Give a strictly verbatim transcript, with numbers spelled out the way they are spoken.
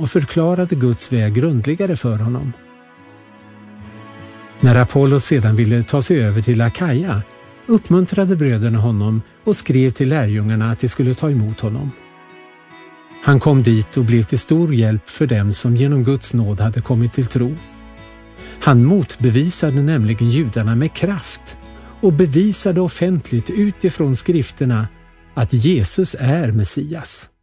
och förklarade Guds väg grundligare för honom. När Apollos sedan ville ta sig över till Akaja uppmuntrade bröderna honom och skrev till lärjungarna att de skulle ta emot honom. Han kom dit och blev till stor hjälp för dem som genom Guds nåd hade kommit till tro. Han motbevisade nämligen judarna med kraft och bevisade offentligt utifrån skrifterna att Jesus är Messias.